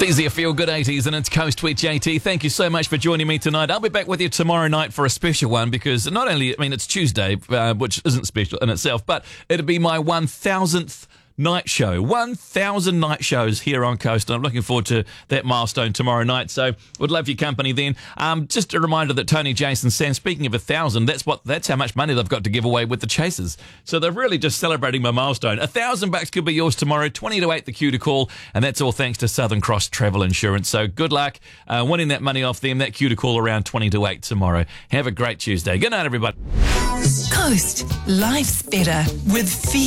Easy, a feel-good 80s, and it's Coast Twitch JT. Thank you so much for joining me tonight. I'll be back with you tomorrow night for a special one because not only, it's Tuesday, which isn't special in itself, but it'll be my 1,000th night show. 1,000 night shows here on Coast, and I'm looking forward to that milestone tomorrow night, so would love your company then. Just a reminder that Tony, Jason, Sam, speaking of 1,000, that's how much money they've got to give away with the Chasers. So they're really just celebrating my milestone. $1,000 could be yours tomorrow, 20 to 8 the cue to call, and that's all thanks to Southern Cross Travel Insurance. So good luck winning that money off them. That cue to call around 20 to 8 tomorrow. Have a great Tuesday. Good night, everybody. Coast. Life's better with